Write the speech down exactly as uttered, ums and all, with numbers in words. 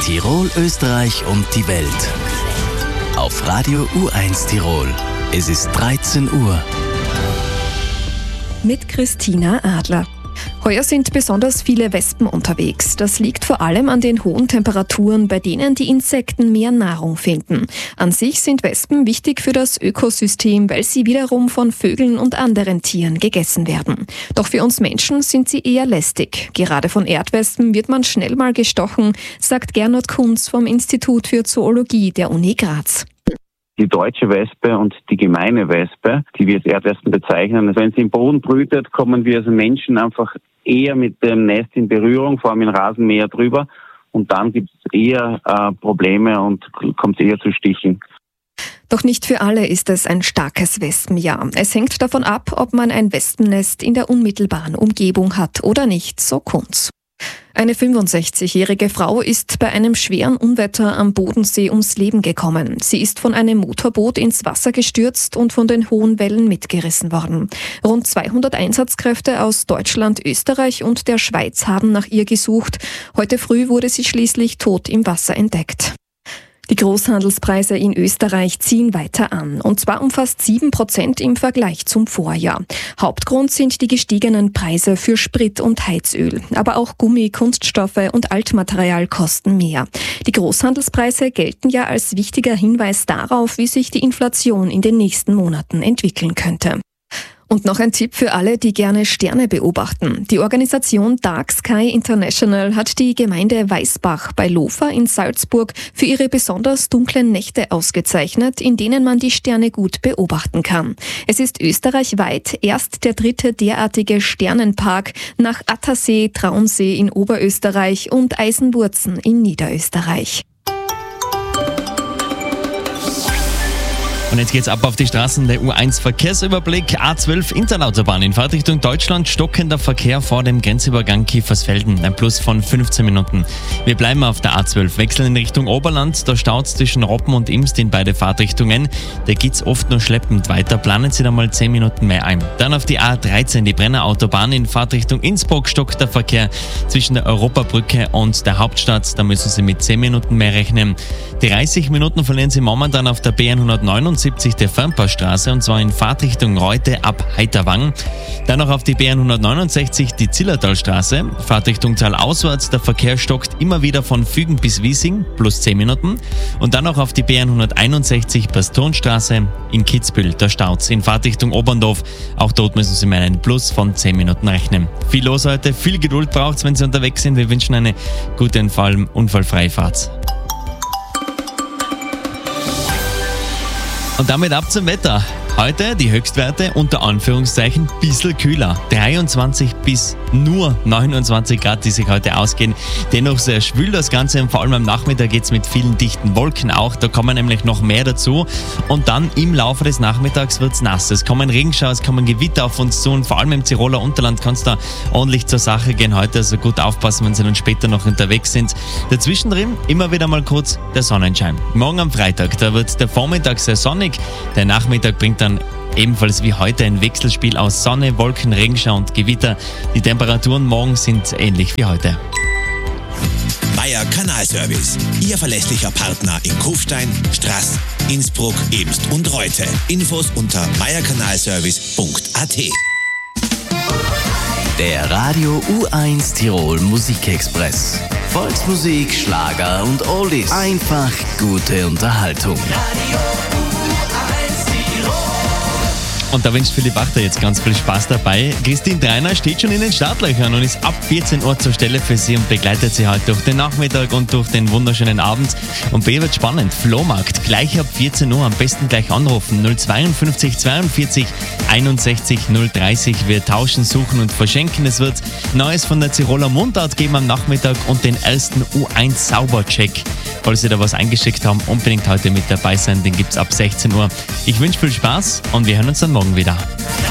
Tirol, Österreich und die Welt. Auf Radio U eins Tirol. Es ist dreizehn Uhr. Mit Christina Adler. Heuer sind besonders viele Wespen unterwegs. Das liegt vor allem an den hohen Temperaturen, bei denen die Insekten mehr Nahrung finden. An sich sind Wespen wichtig für das Ökosystem, weil sie wiederum von Vögeln und anderen Tieren gegessen werden. Doch für uns Menschen sind sie eher lästig. Gerade von Erdwespen wird man schnell mal gestochen, sagt Gernot Kunz vom Institut für Zoologie der Uni Graz. Die deutsche Wespe und die gemeine Wespe, die wir als Erdwespen bezeichnen. Also wenn sie im Boden brütet, kommen wir als Menschen einfach eher mit dem Nest in Berührung, vor allem in Rasenmäher drüber. Und dann gibt es eher äh, Probleme und kommt es eher zu Stichen. Doch nicht für alle ist es ein starkes Wespenjahr. Es hängt davon ab, ob man ein Wespennest in der unmittelbaren Umgebung hat oder nicht, so Kunz. Eine fünfundsechzigjährige Frau ist bei einem schweren Unwetter am Bodensee ums Leben gekommen. Sie ist von einem Motorboot ins Wasser gestürzt und von den hohen Wellen mitgerissen worden. Rund zweihundert Einsatzkräfte aus Deutschland, Österreich und der Schweiz haben nach ihr gesucht. Heute früh wurde sie schließlich tot im Wasser entdeckt. Die Großhandelspreise in Österreich ziehen weiter an, und zwar um fast sieben Prozent im Vergleich zum Vorjahr. Hauptgrund sind die gestiegenen Preise für Sprit und Heizöl. Aber auch Gummi, Kunststoffe und Altmaterial kosten mehr. Die Großhandelspreise gelten ja als wichtiger Hinweis darauf, wie sich die Inflation in den nächsten Monaten entwickeln könnte. Und noch ein Tipp für alle, die gerne Sterne beobachten. Die Organisation Dark Sky International hat die Gemeinde Weißbach bei Lofa in Salzburg für ihre besonders dunklen Nächte ausgezeichnet, in denen man die Sterne gut beobachten kann. Es ist österreichweit erst der dritte derartige Sternenpark nach Attersee, Traunsee in Oberösterreich und Eisenwurzen in Niederösterreich. Und jetzt geht's ab auf die Straßen. Der U eins Verkehrsüberblick. A zwölf Internauterbahn in Fahrtrichtung Deutschland. Stockender Verkehr vor dem Grenzübergang Kiefersfelden. Ein Plus von fünfzehn Minuten. Wir bleiben auf der A zwölf. Wechseln in Richtung Oberland. Da staut's zwischen Roppen und Imst in beide Fahrtrichtungen. Da geht's oft nur schleppend weiter. Planen Sie da mal zehn Minuten mehr ein. Dann auf die A dreizehn, die Brennerautobahn in Fahrtrichtung Innsbruck. Stockt der Verkehr zwischen der Europabrücke und der Hauptstadt. Da müssen Sie mit zehn Minuten mehr rechnen. dreißig Minuten verlieren Sie momentan auf der B hundertneunundsiebzig, der Fernpassstraße, und zwar in Fahrtrichtung Reute ab Heiterwang. Dann noch auf die B hundertneunundsechzig, die Zillertalstraße, Fahrtrichtung Tal auswärts. Der Verkehr stockt immer wieder von Fügen bis Wiesing, plus zehn Minuten. Und dann noch auf die B hunderteinundsechzig, Bastonstraße in Kitzbühel, der Stauz in Fahrtrichtung Oberndorf. Auch dort müssen Sie mit einem Plus von zehn Minuten rechnen. Viel los heute, viel Geduld braucht's, wenn Sie unterwegs sind. Wir wünschen eine gute und vor allem unfallfreie Fahrt. Und damit ab zum Wetter. Heute die Höchstwerte unter Anführungszeichen bisschen kühler. dreiundzwanzig bis nur neunundzwanzig Grad, die sich heute ausgehen. Dennoch sehr schwül das Ganze, und vor allem am Nachmittag geht es mit vielen dichten Wolken auch. Da kommen nämlich noch mehr dazu. Und dann im Laufe des Nachmittags wird es nass. Es kommen Regenschauer, es kommen Gewitter auf uns zu, und vor allem im Tiroler Unterland kann es da ordentlich zur Sache gehen heute. Also gut aufpassen, wenn Sie dann später noch unterwegs sind. Dazwischen drin immer wieder mal kurz der Sonnenschein. Morgen am Freitag, da wird der Vormittag sehr sonnig. Der Nachmittag bringt dann ebenfalls wie heute ein Wechselspiel aus Sonne, Wolken, Regenschauer und Gewitter. Die Temperaturen morgen sind ähnlich wie heute. Meier Kanalservice. Ihr verlässlicher Partner in Kufstein, Straß, Innsbruck, Emst und Reute. Infos unter meierkanalservice punkt a t. Der Radio U eins Tirol Musikexpress. Volksmusik, Schlager und Oldies. Einfach gute Unterhaltung. Und da wünscht Philipp Achter jetzt ganz viel Spaß dabei. Christine Dreiner steht schon in den Startlöchern und ist ab vierzehn Uhr zur Stelle für Sie und begleitet Sie heute durch den Nachmittag und durch den wunderschönen Abend. Und B wird spannend. Flohmarkt, gleich ab vierzehn Uhr, am besten gleich anrufen. null zweiundfünfzig zweiundvierzig einundsechzig null dreißig. Wir tauschen, suchen und verschenken. Es wird Neues von der Tiroler Mundart geben am Nachmittag und den ersten U eins Saubercheck. Falls Sie da was eingeschickt haben, unbedingt heute mit dabei sein. Den gibt's ab sechzehn Uhr. Ich wünsche viel Spaß und wir hören uns dann morgen wieder.